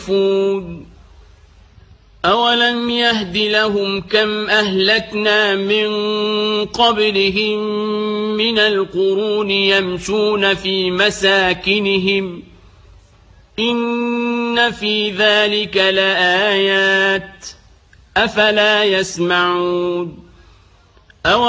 أولم يهد لهم كم أهلكنا من قبلهم من القرون يمشون في مساكنهم إن في ذلك لآيات أفلا يسمعون